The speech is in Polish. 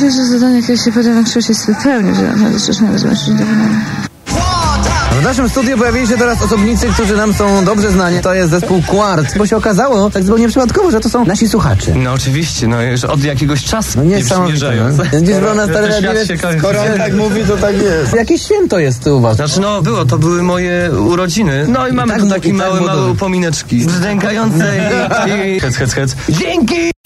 pierwsze zadanie, jakie się podjąłem w kształcie spełnić, że naprawdę strasznie zobaczyć do wykonania. W naszym studiu pojawili się teraz osobnicy, którzy nam są dobrze znani. To jest zespół Quart, bo się okazało tak zupełnie przypadkowo, że to są nasi słuchacze. No oczywiście, no już od jakiegoś czasu No niesamowite. Dziś Brona stary Skoro on tak mówi, to tak jest. Jakieś święto jest u was. Znaczy no to były moje urodziny. No i mamy tu takie małe upomineczki. Brzdękające i hec. Dzięki!